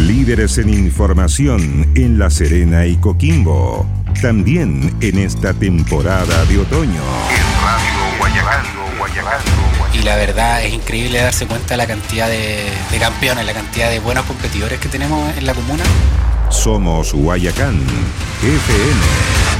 Líderes en información en La Serena y Coquimbo. También en esta temporada de otoño. En Radio Guayacán. Y la verdad es increíble darse cuenta de la cantidad de campeones, la cantidad de buenos competidores que tenemos en la comuna. Somos Guayacán FM.